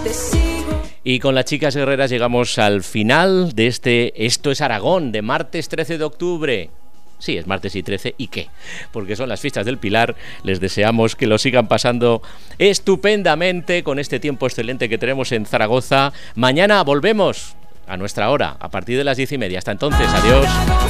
Y con las chicas guerreras llegamos al final de Esto es Aragón, de martes 13 de octubre. Sí, es martes y 13, ¿y qué? Porque son las fiestas del Pilar. Les deseamos que lo sigan pasando estupendamente con este tiempo excelente que tenemos en Zaragoza. Mañana volvemos a nuestra hora, a partir de las 10:30. Hasta entonces, adiós.